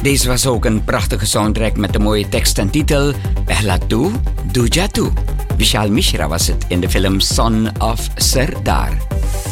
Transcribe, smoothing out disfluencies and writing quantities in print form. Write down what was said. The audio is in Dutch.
Deze was ook een prachtige soundtrack met de mooie tekst en titel Pehla Tu, Duja Tu. Vishal Mishra was het in de film Son of Sardar.